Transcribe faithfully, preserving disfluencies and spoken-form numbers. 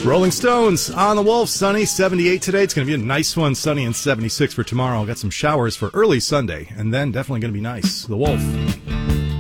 Rolling Stones on the Wolf. Sunny, seventy-eight today. It's going to be a nice one. Sunny and seventy-six for tomorrow. Got some showers for early Sunday, and then definitely going to be nice. The Wolf.